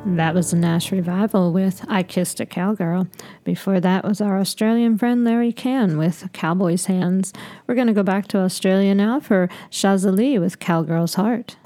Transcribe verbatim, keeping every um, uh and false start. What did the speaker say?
That was the Nash Revival with I Kissed a Cowgirl. Before that was our Australian friend Larry Cann with Cowboy's Hands. We're going to go back to Australia now for Shazali with Cowgirl's Heart.